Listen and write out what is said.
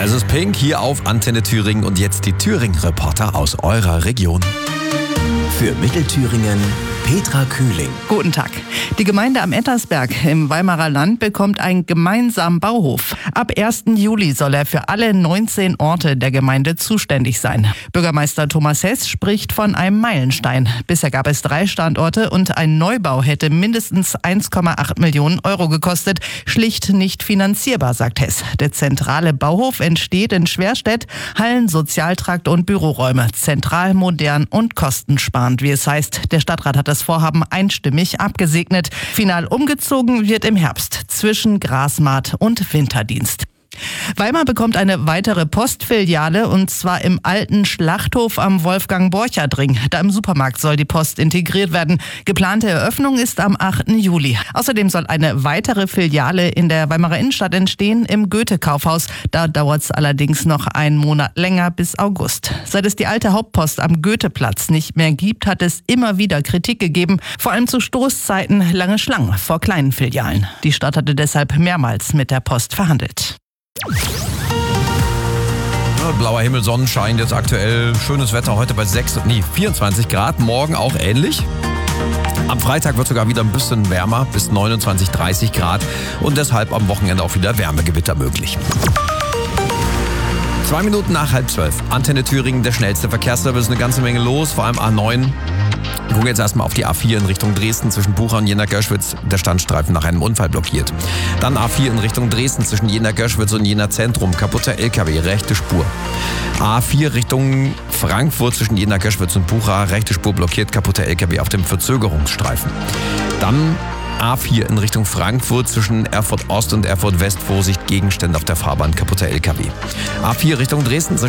Es ist Pink hier auf Antenne Thüringen und jetzt die Thüringen-Reporter aus eurer Region. Für Mittelthüringen Petra Kühling. Guten Tag. Die Gemeinde am Ettersberg im Weimarer Land bekommt einen gemeinsamen Bauhof. Ab 1. Juli soll er für alle 19 Orte der Gemeinde zuständig sein. Bürgermeister Thomas Hess spricht von einem Meilenstein. Bisher gab es 3 Standorte und ein Neubau hätte mindestens 1,8 Millionen Euro gekostet. Schlicht nicht finanzierbar, sagt Hess. Der zentrale Bauhof entsteht in Schwerstedt, Hallen, Sozialtrakt und Büroräume. Zentral, modern und kostensparend, wie es heißt. Der Stadtrat hat das Vorhaben einstimmig abgesegnet. Final umgezogen wird im Herbst zwischen Grasmaat und Winterdienst. Weimar bekommt eine weitere Postfiliale und zwar im alten Schlachthof am Wolfgang-Borchert-Ring. Da im Supermarkt soll die Post integriert werden. Geplante Eröffnung ist am 8. Juli. Außerdem soll eine weitere Filiale in der Weimarer Innenstadt entstehen, im Goethe-Kaufhaus. Da dauert es allerdings noch einen Monat länger, bis August. Seit es die alte Hauptpost am Goetheplatz nicht mehr gibt, hat es immer wieder Kritik gegeben. Vor allem zu Stoßzeiten lange Schlangen vor kleinen Filialen. Die Stadt hatte deshalb mehrmals mit der Post verhandelt. Blauer Himmel, Sonnenschein, jetzt aktuell schönes Wetter, heute bei 24 Grad, morgen auch ähnlich. Am Freitag wird sogar wieder ein bisschen wärmer, bis 29, 30 Grad und deshalb am Wochenende auch wieder Wärmegewitter möglich. 2 Minuten nach 11:30. Antenne Thüringen, der schnellste Verkehrsservice, eine ganze Menge los, vor allem A9. Wir gucken jetzt erstmal auf die A4 in Richtung Dresden zwischen Bucha und Jena-Görschwitz. Der Standstreifen nach einem Unfall blockiert. Dann A4 in Richtung Dresden zwischen Jena-Görschwitz und Jena-Zentrum. Kaputter LKW, rechte Spur. A4 Richtung Frankfurt zwischen Jena-Görschwitz und Bucha. Rechte Spur blockiert, kaputter LKW auf dem Verzögerungsstreifen. Dann A4 in Richtung Frankfurt zwischen Erfurt Ost und Erfurt West. Vorsicht, Gegenstände auf der Fahrbahn, kaputter LKW. A4 Richtung Dresden